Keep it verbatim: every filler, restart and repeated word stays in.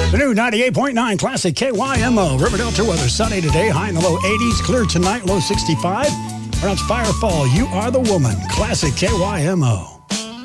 The new ninety-eight point nine Classic K Y M O. Riverdale to weather. Sunny today. High in the low eighties. Clear tonight. Low sixty-five. Pronounced Firefall. You are the woman. Classic K Y M O.